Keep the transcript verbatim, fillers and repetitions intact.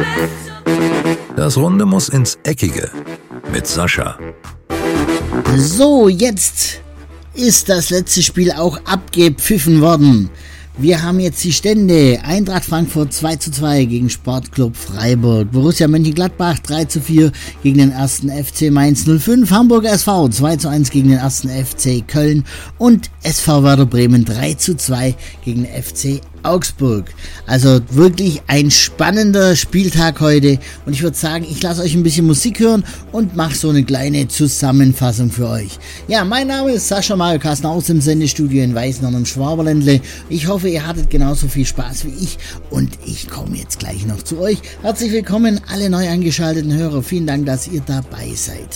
Das Runde muss ins Eckige mit Sascha. So, jetzt ist das letzte Spiel auch abgepfiffen worden. Wir haben jetzt die Stände: Eintracht Frankfurt zwei zu zwei gegen Sportclub Freiburg, Borussia Mönchengladbach drei zu vier gegen den ersten F C Mainz null fünf, Hamburger S V zwei zu eins gegen den ersten F C Köln und S V Werder Bremen drei zu zwei gegen den F C Augsburg. Also wirklich ein spannender Spieltag heute und ich würde sagen, ich lasse euch ein bisschen Musik hören und mache so eine kleine Zusammenfassung für euch. Ja, mein Name ist Sascha Mario Kastner aus dem Sendestudio in Weißenhorn im Schwaberländle. Ich hoffe, ihr hattet genauso viel Spaß wie ich und ich komme jetzt gleich noch zu euch. Herzlich willkommen alle neu eingeschalteten Hörer. Vielen Dank, dass ihr dabei seid.